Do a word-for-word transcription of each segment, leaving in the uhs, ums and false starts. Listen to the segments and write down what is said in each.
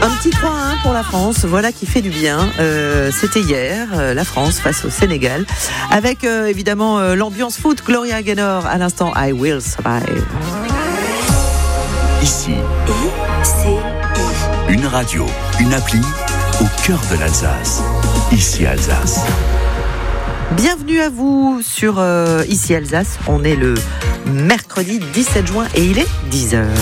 Un petit trois à un pour la France, voilà qui fait du bien. Euh, c'était hier, euh, la France face au Sénégal, avec euh, évidemment euh, l'ambiance foot. Gloria Gaynor à l'instant, I Will Survive. Ici, I C I. Une radio, une appli au cœur de l'Alsace. Ici Alsace. Bienvenue à vous sur euh, Ici Alsace. On est le mercredi dix-sept juin et il est dix heures.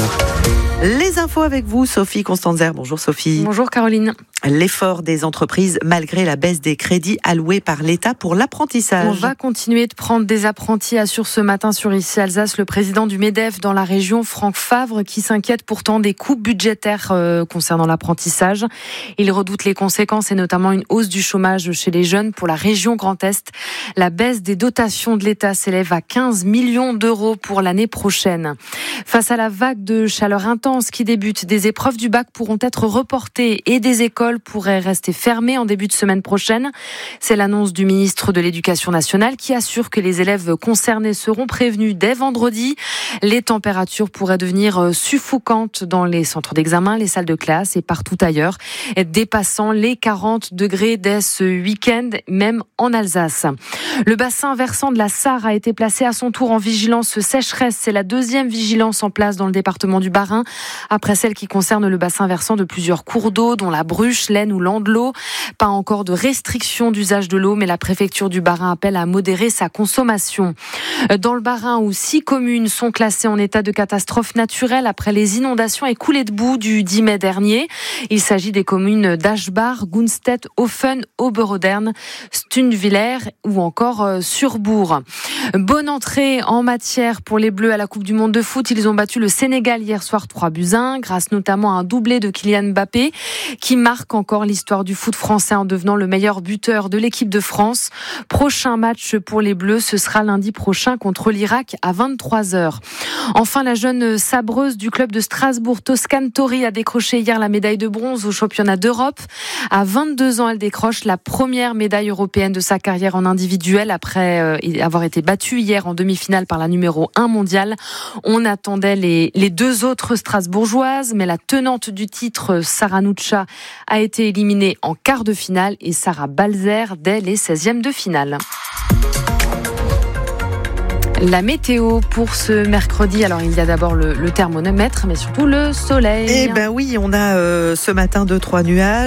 Les infos avec vous, Sophie Constanzer. Bonjour Sophie. Bonjour Caroline. L'effort des entreprises malgré la baisse des crédits alloués par l'État pour l'apprentissage. On va continuer de prendre des apprentis, assure ce matin sur Ici Alsace le président du MEDEF dans la région, Franck Favre, qui s'inquiète pourtant des coupes budgétaires euh, concernant l'apprentissage. Il redoute les conséquences et notamment une hausse du chômage chez les jeunes pour la région Grand Est. La baisse des dotations de l'État s'élève à quinze millions d'euros pour l'année prochaine. Face à la vague de chaleur intense qui débute, des épreuves du bac pourront être reportées et des écoles pourraient rester fermées en début de semaine prochaine. C'est l'annonce du ministre de l'Éducation nationale qui assure que les élèves concernés seront prévenus dès vendredi. Les températures pourraient devenir suffocantes dans les centres d'examen, les salles de classe et partout ailleurs, dépassant les quarante degrés dès ce week-end, même en Alsace. Le bassin versant de la Sarre a été placé à son tour en vigilance sécheresse. C'est la deuxième vigilance en place dans le département du Bas-Rhin, après celle qui concerne le bassin versant de plusieurs cours d'eau, dont la Bruche, l'Aisne ou l'Andelot. Pas encore de restriction d'usage de l'eau, mais la préfecture du Bas-Rhin appelle à modérer sa consommation. Dans le Bas-Rhin, où six communes sont classées en état de catastrophe naturelle après les inondations et coulées de boue du dix mai dernier. Il s'agit des communes d'Aschbach, Gunstedt, Hofen, Oberodern, Stunviller ou encore euh, Surbourg. Bonne entrée en matière pour les Bleus à la Coupe du Monde de foot. Ils ont battu le Sénégal hier soir trois buts à un, grâce notamment à un doublé de Kylian Mbappé, qui marque encore l'histoire du foot français en devenant le meilleur buteur de l'équipe de France. Prochain match pour les Bleus, ce sera lundi prochain contre l'Irak à vingt-trois heures. Enfin, la jeune sabreuse du club de Strasbourg, Toscane Tori, a décroché hier la médaille de bronze au championnat d'Europe. À vingt-deux ans, elle décroche la première médaille européenne de sa carrière en individuel après euh, avoir été battue hier en demi-finale par la numéro un mondiale. On attendait les, les deux autres strasbourgeoises, mais la tenante du titre, Sarah Nuccia, a été éliminée en quart de finale et Sarah Balzer dès les seizièmes de finale. La météo pour ce mercredi, alors il y a d'abord le, le thermomètre, mais surtout le soleil. Eh ben oui, on a euh, ce matin deux, trois nuages.